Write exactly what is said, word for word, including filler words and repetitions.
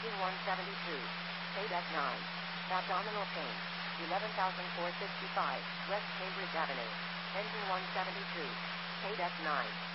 Engine one seventy-two. Paid at nine. Abdominal pain. eleven thousand four hundred sixty-five. West Cambridge Avenue. Engine one seventy-two. Paid at nine.